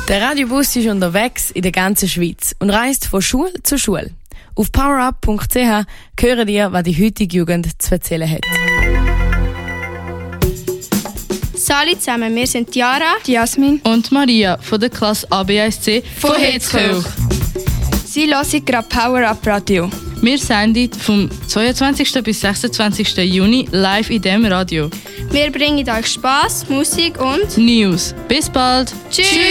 Der Radiobus ist unterwegs in der ganzen Schweiz und reist von Schule zu Schule. Auf powerup.ch hören ihr, was die heutige Jugend zu erzählen hat. Salut zusammen, wir sind Jara, Jasmin und Maria von der Klasse ABSC von Hetzkirch. Sie hören gerade Power Up Radio. Wir senden vom 22. bis 26. Juni live in diesem Radio. Wir bringen euch Spass, Musik und News. Bis bald. Tschüss!